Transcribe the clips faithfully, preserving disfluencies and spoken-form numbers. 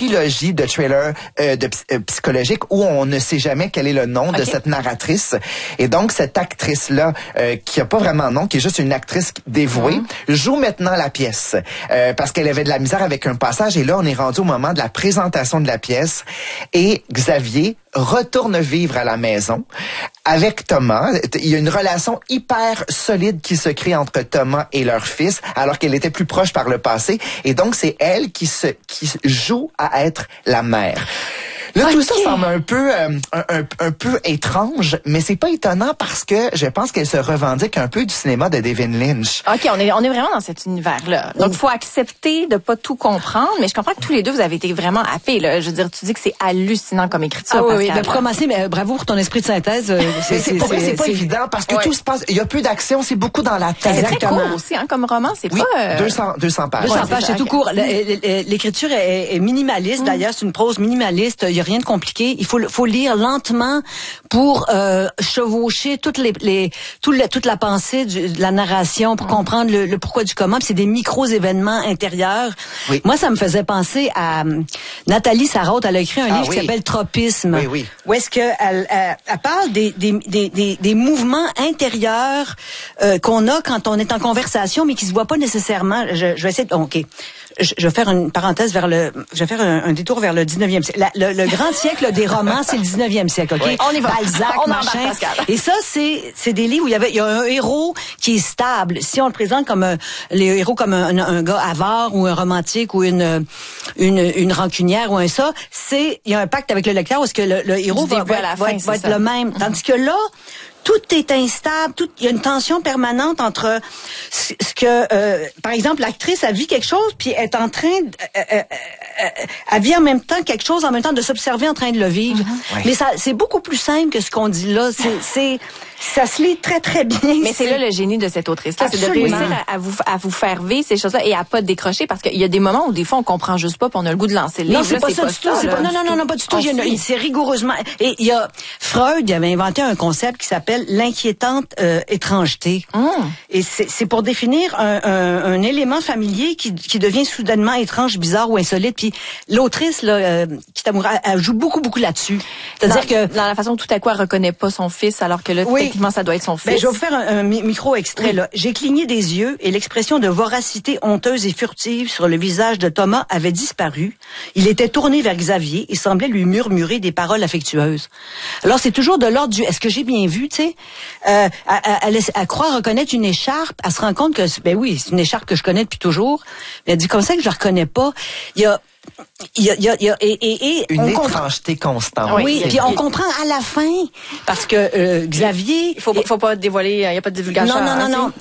trilogie de trailers euh, de euh, psychologiques où on ne sait jamais quel est le nom okay. de cette narratrice. Et donc, cette actrice-là, euh, qui a pas vraiment de nom, qui est juste une actrice dévouée, mm-hmm. joue maintenant la pièce. Euh, parce qu'elle avait de la misère avec un passage. Et là, on est rendu au moment de la présentation de la pièce. Et Xavier retourne vivre à la maison avec Thomas. Il y a une relation hyper solide qui se crée entre Thomas et leur fils, alors qu'elle était plus proche par le passé. Et donc, c'est elle qui se qui joue à être la mère. Là, okay. tout ça semble un peu euh, un, un, un peu étrange, mais c'est pas étonnant parce que je pense qu'elle se revendique un peu du cinéma de David Lynch. OK, on est on est vraiment dans cet univers-là. Donc, il faut accepter de pas tout comprendre, mais je comprends que tous les deux, vous avez été vraiment happés. Là. Je veux dire, tu dis que c'est hallucinant comme écriture. Ah oui, oui. Pour commencer, mais bravo pour ton esprit de synthèse. C'est, c'est, c'est, c'est pas évident parce que ouais. tout se passe, il y a peu d'action, c'est beaucoup dans la tête. C'est très court aussi, hein, comme roman, c'est oui, pas... Euh... deux cents, deux cents pages. deux cents ouais, pages, c'est, c'est tout court. L'écriture est, est minimaliste, mm. d'ailleurs, c'est une prose minimaliste, il y a rien de compliqué. Il faut, faut lire lentement pour euh, chevaucher toutes les, les, tout le, toute la pensée du, de la narration, pour mmh. comprendre le, le pourquoi du comment. Puis c'est des micro-événements intérieurs. Oui. Moi, ça me faisait penser à euh, Nathalie Sarraute. Elle a écrit un ah, livre oui. qui s'appelle Tropisme. Oui, oui. Où est-ce qu'elle elle, elle parle des, des, des, des, des mouvements intérieurs euh, qu'on a quand on est en conversation, mais qui se voient pas nécessairement. Je, je vais essayer de... OK. Je, je vais faire une parenthèse vers le, je vais faire un, un détour vers le dix-neuvième siècle. La, le, le grand siècle des romans, c'est le dix-neuvième siècle, ok? Oui, on y va. Balzac, on machin. Et ça, c'est, c'est des livres où il y avait, il y a un héros qui est stable. Si on le présente comme un, les héros comme un, un gars avare ou un romantique ou une, une, une rancunière ou un ça, c'est, il y a un pacte avec le lecteur où est-ce que le, le héros va, va, va, fin, être, va être le même. Tandis que là, tout est instable, tout, il y a une tension permanente entre ce, ce que, euh, par exemple, l'actrice a vu quelque chose, puis elle est en train, de, euh, euh, euh, elle vit en même temps quelque chose, en même temps de s'observer en train de le vivre. Mm-hmm. Oui. Mais ça, c'est beaucoup plus simple que ce qu'on dit là. C'est, c'est, ça se lit très très bien. Mais c'est, c'est là le génie de cette autrice-là, c'est de réussir à, à vous à vous faire vivre ces choses-là et à pas décrocher, parce qu'il y a des moments où des fois on comprend juste pas, puis on a le goût de lancer le livre. Non, c'est, là, pas, c'est ça, pas ça du tout. C'est pas, non, non, non, non, pas du tout. Il y a, c'est rigoureusement. Et il y a Freud, il avait inventé un concept qui s'appelle l'inquiétante euh, étrangeté. Mm. Et c'est, c'est pour définir un, un, un élément familier qui, qui devient soudainement étrange, bizarre ou insolite. Puis l'autrice là, euh, Kitamura, elle joue beaucoup beaucoup là-dessus. C'est-à-dire dans, que dans la façon tout à coup elle reconnaît pas son fils, alors que là oui. techniquement ça doit être son fils. Ben, je vais vous faire un, un micro extrait oui. là. J'ai cligné des yeux et l'expression de voracité honteuse et furtive sur le visage de Thomas avait disparu. Il était tourné vers Xavier et semblait lui murmurer des paroles affectueuses. Alors c'est toujours de l'ordre du est-ce que j'ai bien vu, tu sais. Euh, elle, elle, elle croit reconnaître une écharpe, elle se rend compte que ben oui, c'est une écharpe que je connais depuis toujours. Mais elle dit comme ça que je la reconnais pas. Il y a Il y a, il y a, il y a et, et, et une étrangeté constante. Oui, puis on comprend à la fin parce que euh, Xavier, il faut, faut pas dévoiler, il y a pas de divulgation. Non, non, non, non.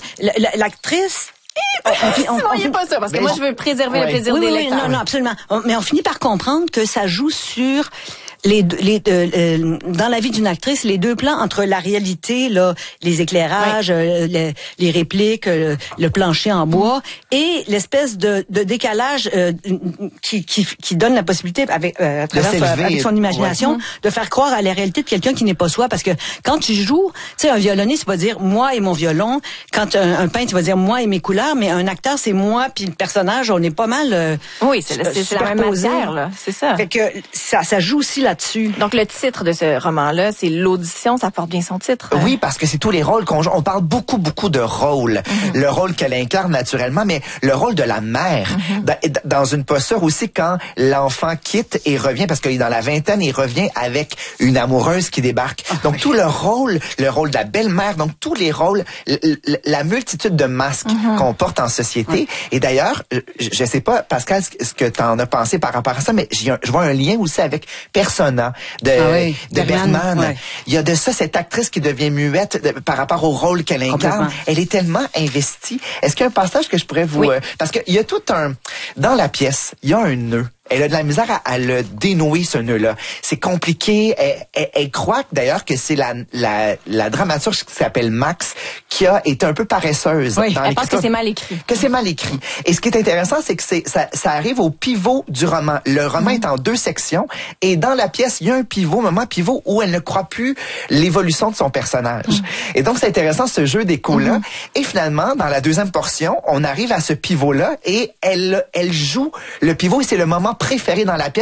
On, L'actrice. on, on, on, pas ça, parce que moi, je veux préserver ouais. le plaisir oui, des oui, lecteurs. Non, non, absolument. On, mais on finit par comprendre que ça joue sur les, les euh, euh, dans la vie d'une actrice, les deux plans entre la réalité, là, les éclairages, oui. euh, les, les répliques, euh, le plancher en bois, mmh. et l'espèce de, de décalage euh, qui, qui, qui donne la possibilité, avec, euh, à travers euh, avec son imagination, ouais. de faire croire à la réalité de quelqu'un qui n'est pas soi. Parce que quand tu joues, tu sais, un violoniste va dire moi et mon violon. Quand un, un peintre va dire moi et mes couleurs, mais un acteur c'est moi puis le personnage, on est pas mal. Euh, oui, c'est, c'est, c'est la même matière, là. C'est ça. Fait que ça, ça joue aussi là. Dessus. Donc le titre de ce roman-là, c'est l'audition, ça porte bien son titre. Hein? Oui, parce que c'est tous les rôles qu'on joue. On parle beaucoup, beaucoup de rôles. Mm-hmm. Le rôle qu'elle incarne naturellement, mais le rôle de la mère. Mm-hmm. Dans une posture aussi quand l'enfant quitte et revient, parce qu'il est dans la vingtaine, il revient avec une amoureuse qui débarque. Oh, donc oui. tout le rôle, le rôle de la belle-mère, donc tous les rôles, la multitude de masques mm-hmm. qu'on porte en société. Mm-hmm. Et d'ailleurs, je sais pas, Pascal, ce que tu en as pensé par rapport à ça, mais je vois un lien aussi avec Persona de, ah oui, de Bergman. Bergman. Ouais. Il y a de ça, cette actrice qui devient muette de, par rapport au rôle qu'elle incarne. Elle est tellement investie. Est-ce qu'il y a un passage que je pourrais vous... Oui. Euh, parce qu'il y a tout un... Dans la pièce, il y a un nœud. Elle a de la misère à, à le dénouer, ce nœud-là. C'est compliqué. Elle, elle, elle croit d'ailleurs que c'est la, la, la dramaturge qui s'appelle Max qui a été un peu paresseuse. Oui, dans elle pense que c'est mal écrit. Que c'est mal écrit. Et ce qui est intéressant, c'est que c'est, ça, ça arrive au pivot du roman. Le roman mmh. est en deux sections et dans la pièce, il y a un pivot, un moment pivot où elle ne croit plus l'évolution de son personnage. Mmh. Et donc, c'est intéressant ce jeu d'écho-là. Mmh. Et finalement, dans la deuxième portion, on arrive à ce pivot-là et elle, elle joue le pivot et c'est le moment préféré dans la pièce.